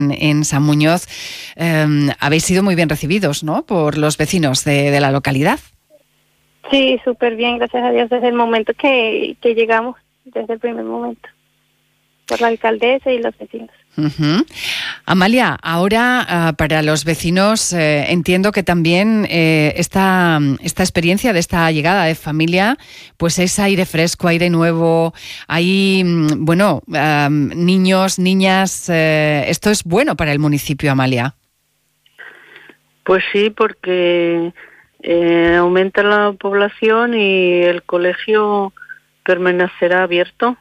en San Muñoz, habéis sido muy bien recibidos, ¿no?, por los vecinos de la localidad. Sí, súper bien, gracias a Dios, desde el momento que llegamos, desde el primer momento, por la alcaldesa y los vecinos. Uh-huh. Amalia, ahora para los vecinos entiendo que también esta experiencia de esta llegada de familia, pues es aire fresco, aire nuevo, hay, niños, niñas, esto es bueno para el municipio, Amalia. Pues sí, porque aumenta la población y el colegio permanecerá abierto.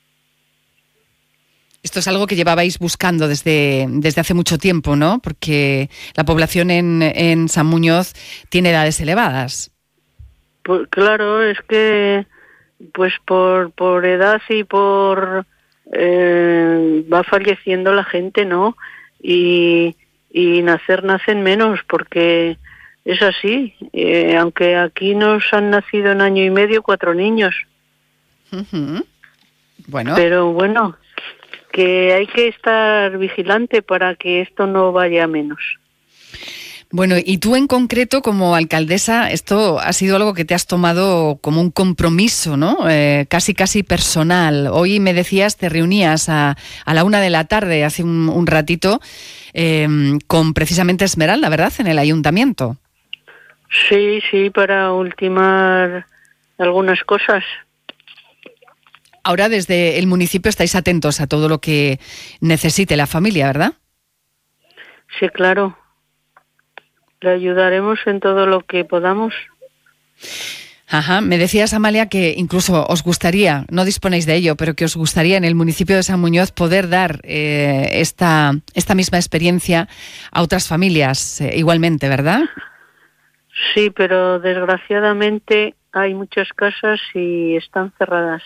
Esto es algo que llevabais buscando desde hace mucho tiempo, ¿no? Porque la población en San Muñoz tiene edades elevadas. Pues claro, es que pues por edad y por va falleciendo la gente, ¿no? Y nacen menos, porque es así. Aunque aquí nos han nacido en año y medio 4 niños. Uh-huh. Bueno. Pero bueno, que hay que estar vigilante para que esto no vaya a menos. Bueno, y tú en concreto como alcaldesa, esto ha sido algo que te has tomado como un compromiso, ¿no? Casi personal. Hoy me decías, te reunías a la 1:00 p.m, hace un ratito, con precisamente Esmeralda, ¿verdad?, en el ayuntamiento. Sí, para ultimar algunas cosas. Ahora desde el municipio estáis atentos a todo lo que necesite la familia, ¿verdad? Sí, claro. Le ayudaremos en todo lo que podamos. Ajá. Me decías, Amalia, que incluso os gustaría, no disponéis de ello, pero que os gustaría en el municipio de San Muñoz poder dar esta misma experiencia a otras familias igualmente, ¿verdad? Sí, pero desgraciadamente hay muchas casas y están cerradas.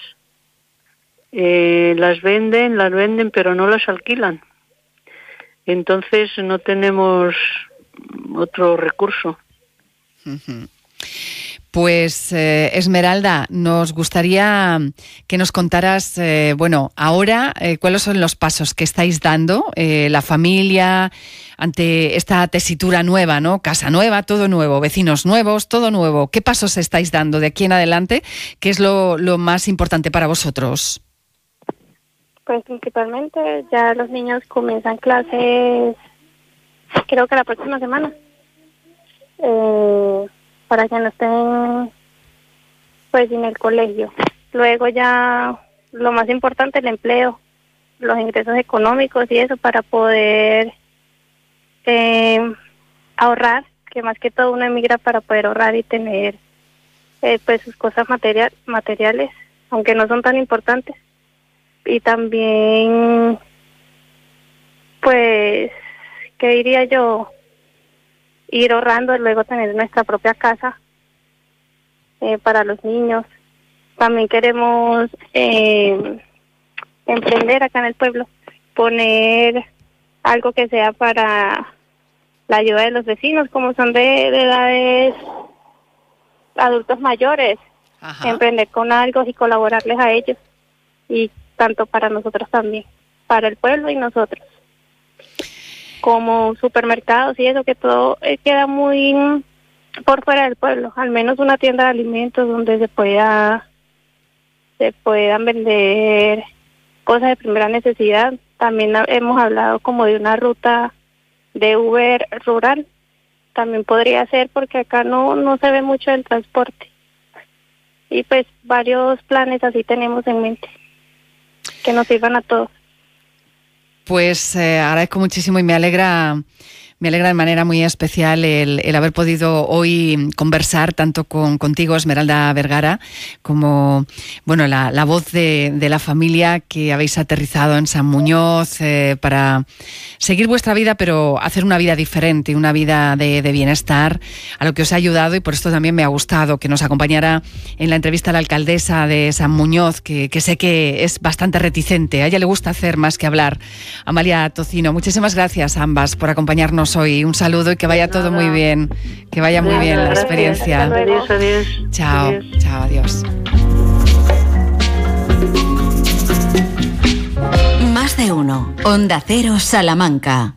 Las venden, pero no las alquilan. Entonces no tenemos otro recurso. Uh-huh. Pues Esmeralda, nos gustaría que nos contaras, ahora cuáles son los pasos que estáis dando la familia ante esta tesitura nueva, ¿no? Casa nueva, todo nuevo, vecinos nuevos, todo nuevo. ¿Qué pasos estáis dando de aquí en adelante? ¿Qué es lo más importante para vosotros? Pues principalmente ya los niños comienzan clases, creo que la próxima semana, para que no estén pues en el colegio. Luego ya lo más importante, el empleo, los ingresos económicos y eso, para poder ahorrar, que más que todo uno emigra para poder ahorrar y tener pues sus cosas materiales, aunque no son tan importantes. Y también, pues, ¿qué diría yo? Ir ahorrando y luego tener nuestra propia casa para los niños. También queremos emprender acá en el pueblo, poner algo que sea para la ayuda de los vecinos, como son de edades adultos mayores. Ajá. Emprender con algo y colaborarles a ellos. Y tanto para nosotros también, para el pueblo y nosotros. Como supermercados y eso, que todo queda muy por fuera del pueblo. Al menos una tienda de alimentos donde se puedan vender cosas de primera necesidad. También hemos hablado como de una ruta de Uber rural. También podría ser, porque acá no se ve mucho el transporte. Y pues varios planes así tenemos en mente, que nos sirvan a todos. Pues agradezco muchísimo y me alegra de manera muy especial el haber podido hoy conversar tanto contigo, Esmeralda Vergara, como la voz de la familia que habéis aterrizado en San Muñoz para seguir vuestra vida, pero hacer una vida diferente, una vida de bienestar, a lo que os ha ayudado, y por esto también me ha gustado que nos acompañara en la entrevista a la alcaldesa de San Muñoz, que sé que es bastante reticente, a ella le gusta hacer más que hablar. Amalia Tocino, muchísimas gracias a ambas por acompañarnos hoy. Un saludo y que vaya todo muy bien, que vaya muy bien la experiencia. Adiós. Chao, adiós. Más de uno. Onda Cero Salamanca.